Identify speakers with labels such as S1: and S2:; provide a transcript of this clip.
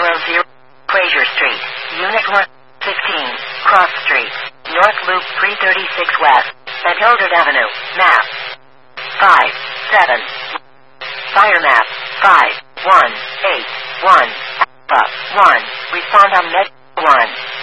S1: Fraser Street, Unit 115, Cross Street, North Loop 336 West, at Hildred Avenue, map 5-7. Fire map 5-1-8-1, Alpha 1, respond on med 1.